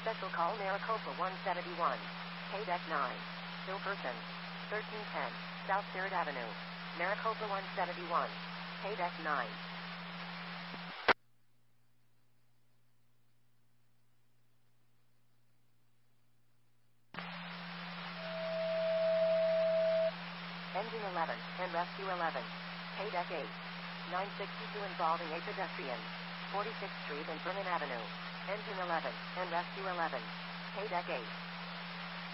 Special call Maricopa 171. K-Deck 9. Still person. 1310. South 3rd Avenue. Maricopa 171. K-Deck 9. Engine 11 and Rescue 11. K-Deck 8. 962 involving a pedestrian. 46th Street and Vernon Avenue. Engine 11 and Rescue 11. K-Deck 8.